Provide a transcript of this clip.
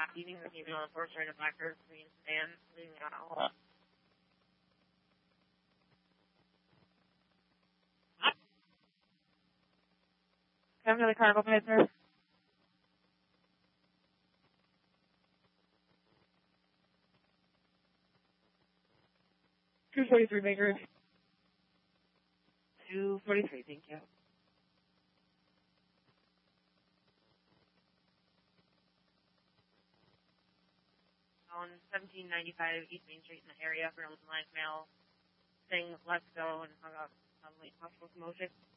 eating the female on horse riding a black earth green sedan, leaving out all. Come to the cargo bay, sir. 243, Baker. 243, thank you. On 1795 East Main Street in the area for an line mail, saying let's go and hung up on late possible commotion.